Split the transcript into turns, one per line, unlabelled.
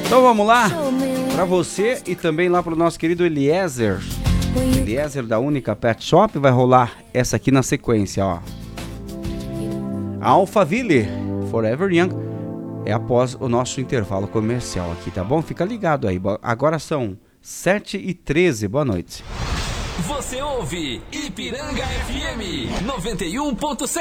Então vamos lá, para você e também lá para o nosso querido Eliezer. Eliezer da Única Pet Shop, vai rolar essa aqui na sequência, ó. Alphaville, Forever Young, é após o nosso intervalo comercial aqui, tá bom? Fica ligado aí, agora são 7h13, boa noite.
Você ouve Ipiranga FM 91.7.